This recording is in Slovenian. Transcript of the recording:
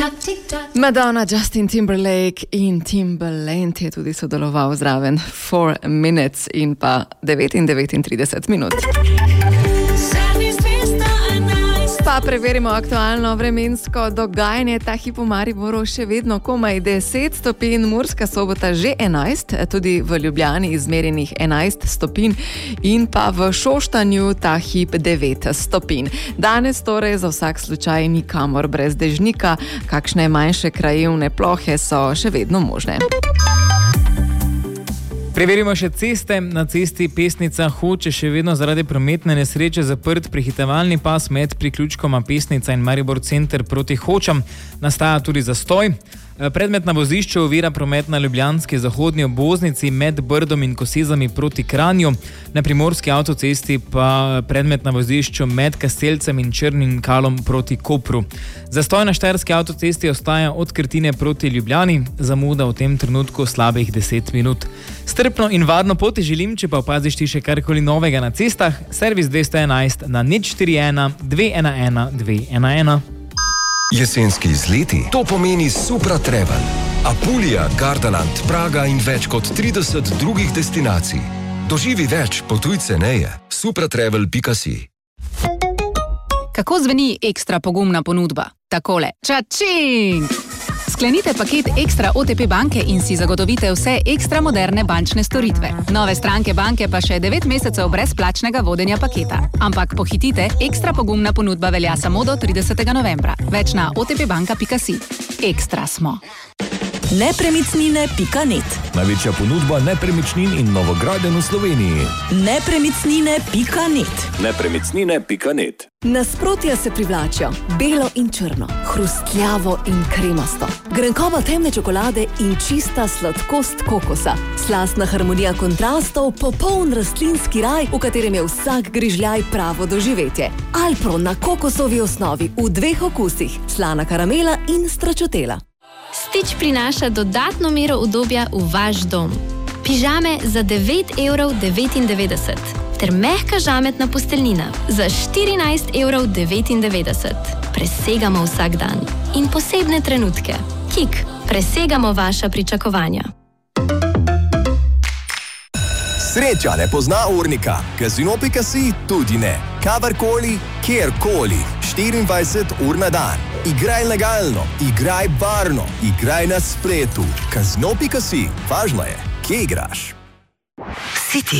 Madonna, Justin Timberlake in Timbaland je tudi sodeloval zraven 4 minutes in pa 39 minut. Pa preverimo aktualno vremensko dogajanje. Ta hip v Mariboru še vedno komaj 10 stopinj, Murska Sobota že 11, tudi v Ljubljani izmerjenih 11 stopinj in pa v Šoštanju ta hip 9 stopinj. Danes torej za vsak slučaj nikamor brez dežnika, kakšne manjše krajevne plohe so še vedno možne. Preverimo še ceste. Na cesti Pesnica Hoče še vedno zaradi prometne nesreče zaprt prehitevalni pas med priključkoma Pesnica in Maribor center proti Hočam. Nastaja tudi zastoj. Predmet na vozišču ovira promet na ljubljanski zahodni obvoznici med Brdom in Kosezami proti Kranju. Na primorski avtocesti pa predmet na vozišču med Kastelcem in Črnim Kalom proti Kopru. Zastoj na štajerski avtocesti ostaja od Krtine proti Ljubljani, zamuda v tem trenutku slabih 10 minut. Strpno in varno poti želim, če pa opaziš ti še karkoli novega na cestah, servis 211 na 041 211 211. Jesenski izleti, to pomeni Supra Travel. Apulija, Gardaland, Praga in več kot 30 drugih destinacij. Doživi več, potuj ceneje. supratravel.si. Kako zveni ekstra pogumna ponudba? Takole. Čačing! Sklenite paket Ekstra OTP banke in si zagotovite vse ekstra moderne bančne storitve. Nove stranke banke pa še 9 mesecev brezplačnega vodenja paketa. Ampak pohitite, ekstra pogumna ponudba velja samo do 30. novembra. Več na otpbanka.si. Ekstra smo. Nepremicnine.net. Največja ponudba nepremičnin in novogradenj v Sloveniji. Nepremicnine.net. Nepremicnine.net. Nasprotja se privlačijo. Belo in črno, hrustljavo in kremasto. Grenkoba temne čokolade in čista sladkost kokosa. Slastna harmonija kontrastov, popoln rastlinski raj, v katerem je vsak grižljaj pravo doživetje. Alpro na kokosovi osnovi v 2 okusih, slana karamela in stračotela. Stitch prinaša dodatno mero udobja v vaš dom. Pižame za 9,99 € ter mehka žametna posteljnina za 14,99 €. Presegamo vsak dan in posebne trenutke. Kik, presegamo vaša pričakovanja. Sreča ne pozna urnika, Casino.si tudi ne. Kadarkoli, kjerkoli, 24 ur na dan. Igraj legalno, igraj varno, igraj na spletu. Casino.si, važno je, kje igraš.